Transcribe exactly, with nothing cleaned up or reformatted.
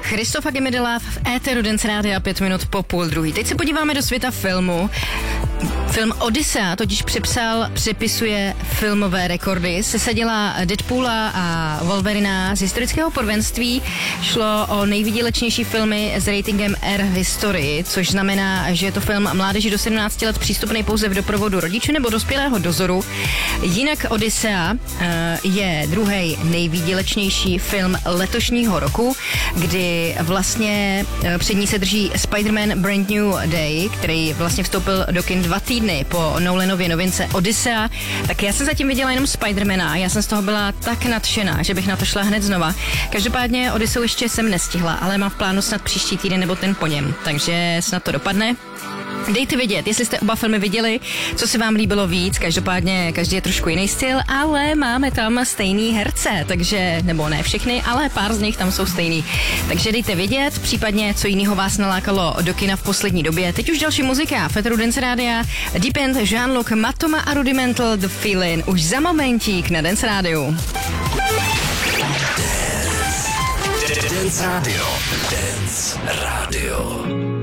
Christopha Gemidela v éteru Dance Rádia pět minut po půl druhý. Teď se podíváme do světa filmu. Film Odyssea totiž přepsal, přepisuje filmové rekordy. Sesadila Deadpoola a Wolverina z historického prvenství. Šlo o nejvýdělečnější filmy s ratingem R v historii, což znamená, že je to film mládeži do sedmnácti let přístupný pouze v doprovodu rodičů nebo dospělého dozoru. Jinak Odyssea je druhý nejvýdělečnější film letošního roku, kdy vlastně před ní se drží Spider-Man Brand New Day, který vlastně vstoupil do kin dva týdny po Nolanově novince Odyssea. Tak já jsem zatím viděla jenom Spidermana a já jsem z toho byla tak nadšená, že bych na to šla hned znova. Každopádně Odysseu ještě jsem nestihla, ale mám v plánu snad příští týden nebo ten po něm, takže snad to dopadne. Dejte vědět, jestli jste oba filmy viděli, co se vám líbilo víc, každopádně každý je trošku jiný styl, ale máme tam stejný herce, takže, nebo ne všechny, ale pár z nich tam jsou stejný. Takže dejte vědět, případně co jiného vás nalákalo do kina v poslední době. Teď už další muzika, v éteru Dance Rádia, Deep End, Jean-Luc, Matoma a Rudimental, The Feeling, už za momentík na Dance Rádiu. Dance Radio. Dance Radio.